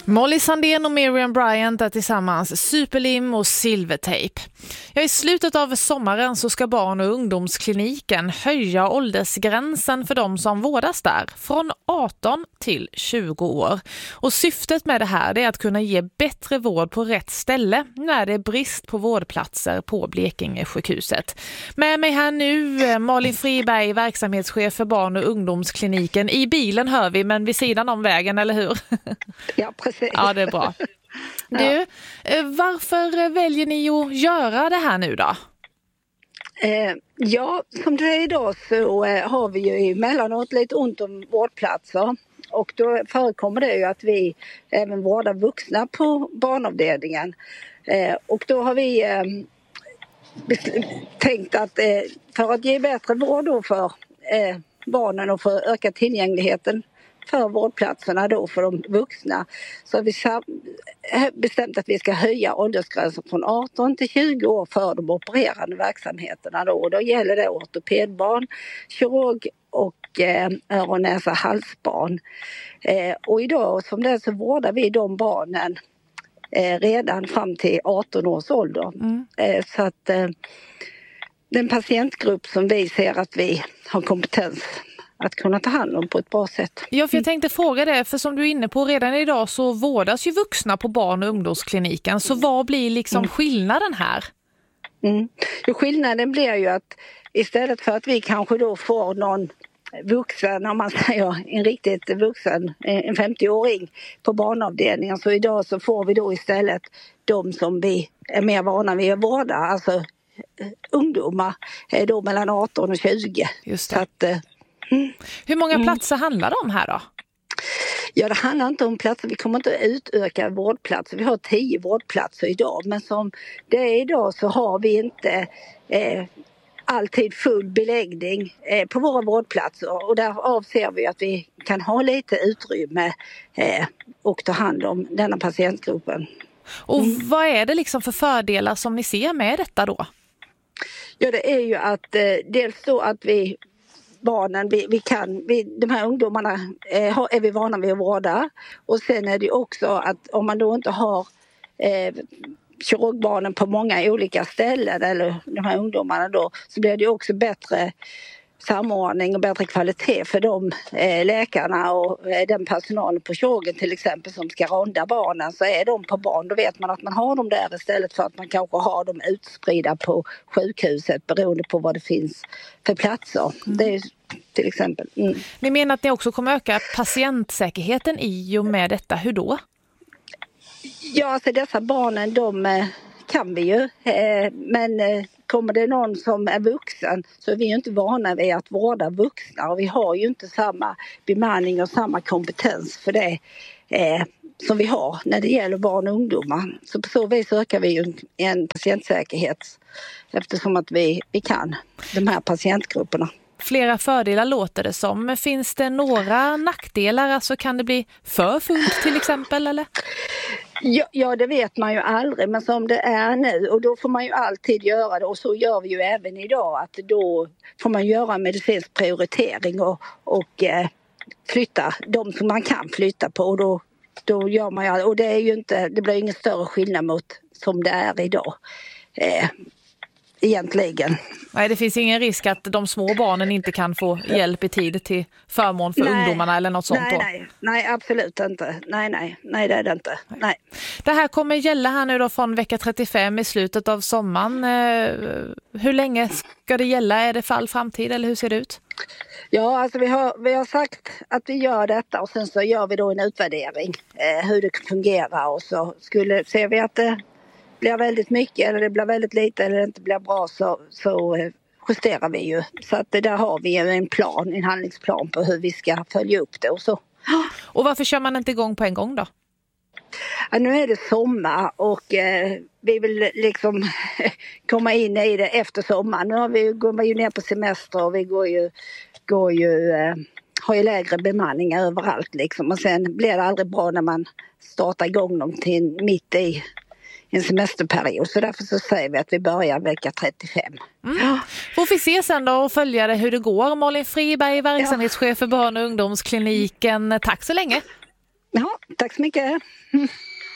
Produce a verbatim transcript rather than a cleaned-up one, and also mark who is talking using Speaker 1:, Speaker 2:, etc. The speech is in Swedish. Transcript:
Speaker 1: Molly Sandén och Miriam Bryant är tillsammans Superlim och Silvertape. Ja, i slutet av sommaren så ska barn- och ungdomskliniken höja åldersgränsen för de som vårdas där från arton till tjugo år. Och syftet med det här är att kunna ge bättre vård på rätt ställe när det är brist på vårdplatser på Blekinge sjukhuset. Med mig här nu Malin Friberg, verksamhetschef för barn- och ungdomskliniken. I bilen hör vi, men vid sidan om vägen, eller hur?
Speaker 2: Ja, precis.
Speaker 1: Ja, det är bra. Du, varför väljer ni att göra det här nu då?
Speaker 2: Eh, ja, som det är idag så eh, har vi ju emellanåt lite ont om vårdplatser. Och då förekommer det ju att vi även vårdar vuxna på barnavdelningen. Eh, och då har vi eh, tänkt att eh, för att ge bättre vård då för eh, barnen och för att öka tillgängligheten för vårdplatserna då för de vuxna, så har vi bestämt att vi ska höja åldersgränsen från arton till tjugo år för de opererande verksamheterna då. Och då gäller det ortopedbarn, kirurg och eh, öron-, näsa-, halsbarn. Eh, och idag som det är så vårdar vi de barnen eh, redan fram till arton års ålder. Mm. Eh, så att eh, den patientgrupp som vi ser att vi har kompetens att kunna ta hand om på ett bra sätt.
Speaker 1: Ja, för jag tänkte fråga det, för som du är inne på, redan idag så vårdas ju vuxna på barn- och ungdomskliniken. Så vad blir liksom mm. skillnaden här?
Speaker 2: Mm. Jo, skillnaden blir ju att istället för att vi kanske då får någon vuxen, om man säger en riktigt vuxen, en femtio-åring på barnavdelningen, så idag så får vi då istället de som vi är mer vana vid att vårda, alltså ungdomar är då mellan arton och tjugo.
Speaker 1: Just det.
Speaker 2: Så att,
Speaker 1: Mm. Hur många platser mm. handlar det om här då?
Speaker 2: Ja, det handlar inte om platser. Vi kommer inte att utöka vårdplatser. Vi har tio vårdplatser idag. Men som det är idag så har vi inte eh, alltid full beläggning eh, på våra vårdplatser. Och där avser vi att vi kan ha lite utrymme eh, och ta hand om denna patientgruppen.
Speaker 1: Och mm. vad är det liksom för fördelar som ni ser med detta då?
Speaker 2: Ja, det är ju att eh, dels så att vi barnen, vi, vi kan, vi, de här ungdomarna eh, är vi vana vid att vårda. Och sen är det också att om man då inte har eh, kirurgbarnen på många olika ställen, eller de här ungdomarna då, så blir det också bättre samordning och bättre kvalitet för de eh, läkarna och eh, den personalen på kirurgen till exempel som ska ronda barnen. Så är de på barn, då vet man att man har dem där istället för att man kanske har dem utspridda på sjukhuset beroende på vad det finns för platser. Mm. Det är till exempel. Mm.
Speaker 1: Ni menar att ni också kommer öka patientsäkerheten i och med detta, hur då?
Speaker 2: Ja, alltså dessa barnen, de eh, kan vi ju, eh, men eh, kommer det någon som är vuxen så är vi ju inte vana vid att vårda vuxna, och vi har ju inte samma bemanning och samma kompetens för det eh, som vi har när det gäller barn och ungdomar. Så på så vis ökar vi ju en patientsäkerhet eftersom att vi, vi kan de här patientgrupperna.
Speaker 1: Flera fördelar låter det som. Finns det några nackdelar? Alltså kan det bli för fullt till exempel, eller?
Speaker 2: Ja, ja, det vet man ju aldrig, men som det är nu, och då får man ju alltid göra det, och så gör vi ju även idag, att då får man göra medicinsk prioritering och, och eh, flytta de som man kan flytta på, och då, då gör man ju, och det är ju inte, det blir ingen större skillnad mot som det är idag. Eh, Egentligen.
Speaker 1: Nej, det finns ingen risk att de små barnen inte kan få hjälp i tid till förmån för nej, ungdomarna eller något sånt
Speaker 2: nej,
Speaker 1: då?
Speaker 2: Nej, nej, absolut inte. Nej, nej, nej det är det inte. Nej.
Speaker 1: Det här kommer gälla här nu då från vecka trettiofem i slutet av sommaren. Hur länge ska det gälla? Är det för all framtid eller hur ser det ut?
Speaker 2: Ja, alltså vi har, vi har sagt att vi gör detta och sen så gör vi då en utvärdering eh, hur det fungerar, och så skulle, ser vi att det blir väldigt mycket eller det blir väldigt lite eller det inte blir bra, så, så justerar vi ju. Så att det där har vi en plan, en handlingsplan på hur vi ska följa upp det och så.
Speaker 1: Och varför kör man inte igång på en gång då?
Speaker 2: Ja, nu är det sommar och eh, vi vill liksom komma in i det efter sommaren. Nu har vi, går man ju ner på semester och vi går ju, går ju eh, har ju lägre bemanning överallt liksom. Och sen blir det aldrig bra när man startar igång någonting mitt i en semesterperiod. Så därför så säger vi att vi börjar vecka trettiofem.
Speaker 1: Mm. Får vi se sen då och följa det hur det går. Malin Friberg, verksamhetschef för barn- och ungdomskliniken. Tack så länge.
Speaker 2: Ja, Tack så mycket.